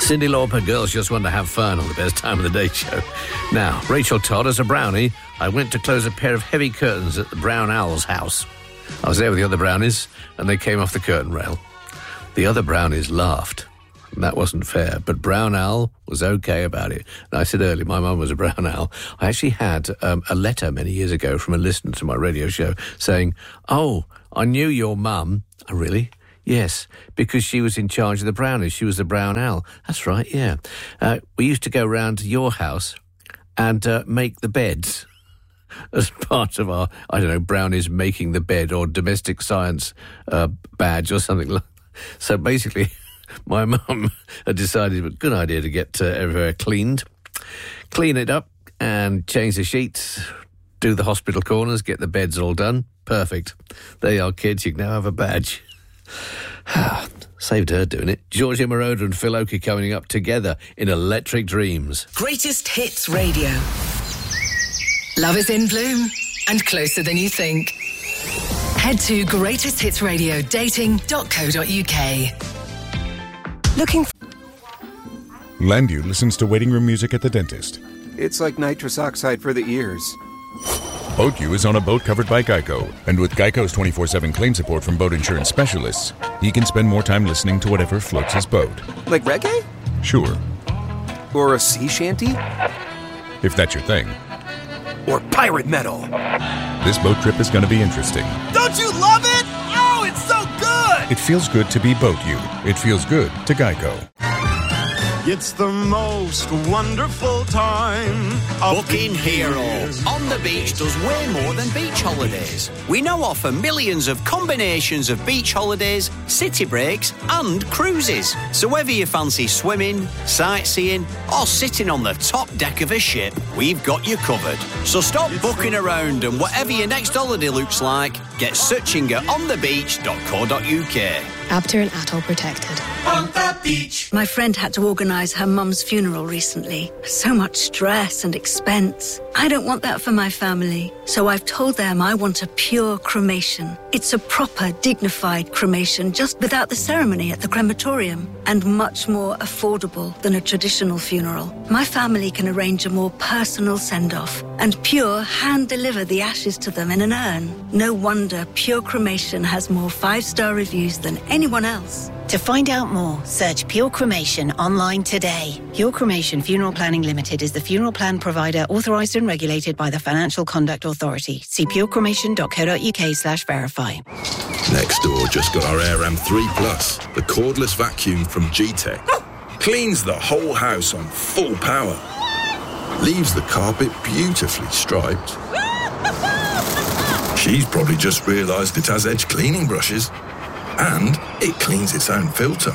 Cyndi Lauper, Girls Just Want to Have Fun on the Best Time of the Day show. Now, Rachel Todd, as a brownie, I went to close a pair of heavy curtains at the Brown Owl's house. I was there with the other brownies, and they came off the curtain rail. The other brownies laughed. And that wasn't fair, but Brown Owl was okay about it. And I said earlier, my mum was a brown owl. I actually had a letter many years ago from a listener to my radio show saying, "Oh, I knew your mum." Oh, really? Yes, because she was in charge of the brownies. She was the brown owl. That's right, yeah. We used to go round to your house and make the beds as part of our, I don't know, brownies making the bed or domestic science badge or something like that. So basically, my mum had decided it was a good idea to get everywhere cleaned, clean it up and change the sheets, do the hospital corners, get the beds all done. Perfect. There you are, kids. You can now have a badge. Saved her doing it. Georgia Moroder and Phil Oakey coming up together in Electric Dreams. Greatest Hits Radio. Love is in bloom and closer than you think. Head to greatesthitsradiodating.co.uk. Looking for... Landu listens to waiting room music at the dentist. It's like nitrous oxide for the ears. BoatU is on a boat covered by Geico, and with Geico's 24/7 claim support from boat insurance specialists, he can spend more time listening to whatever floats his boat. Like reggae? Sure. Or a sea shanty? If that's your thing. Or pirate metal? This boat trip is going to be interesting. Don't you love it? Oh, it's so good! It feels good to be BoatU. It feels good to Geico. It's the most wonderful time of Booking Hero. On the beach does way more than beach holidays. We now offer millions of combinations of beach holidays, city breaks and cruises. So whether you fancy swimming, sightseeing or sitting on the top deck of a ship, we've got you covered. So stop booking around and whatever your next holiday looks like, get searching at onthebeach.co.uk. Abter and Atoll protected. On the beach. My friend had to organise her mum's funeral recently. So much stress and expense. I don't want that for my family. So I've told them I want a pure cremation. It's a proper, dignified cremation, just without the ceremony at the crematorium. And much more affordable than a traditional funeral. My family can arrange a more personal send-off. And Pure hand-deliver the ashes to them in an urn. No wonder Pure Cremation has more 5-star reviews than anyone else. To find out more, search Pure Cremation online today. Pure Cremation Funeral Planning Limited is the funeral plan provider authorised and regulated by the Financial Conduct Authority. See purecremation.co.uk/verify. Nextdoor just got our Aram 3 Plus, the cordless vacuum from G-Tech. Cleans the whole house on full power. Leaves the carpet beautifully striped. She's probably just realised it has edge cleaning brushes. And it cleans its own filter.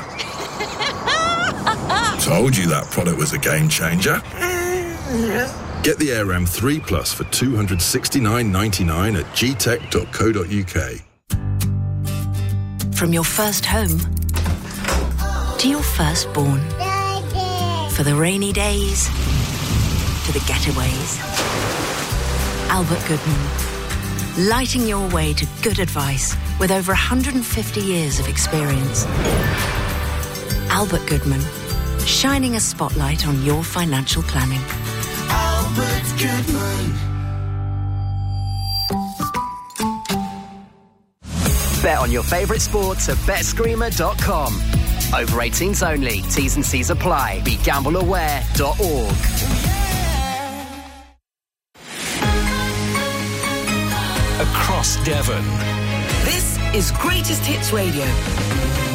Told you that product was a game changer. Get the Aram 3 Plus for $269.99 at gtech.co.uk. From your first home to your firstborn. For the rainy days to the getaways. Albert Goodman. Lighting your way to good advice with over 150 years of experience. Albert Goodman, shining a spotlight on your financial planning. Albert Goodman. Bet on your favourite sports at betscreamer.com. Over 18s only. T's and C's apply. BeGambleAware.org. Across Devon. This is Greatest Hits Radio.